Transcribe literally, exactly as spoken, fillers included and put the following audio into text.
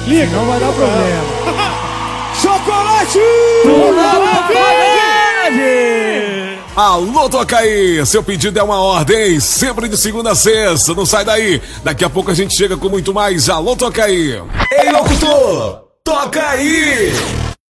Liga. Não vai dar problema. Chocolate! Alô, Tocaí! Seu pedido é uma ordem, sempre de segunda a sexta. Não sai daí. Daqui a pouco a gente chega com muito mais. Alô, Tocaí! Ei, locutor! Toca aí!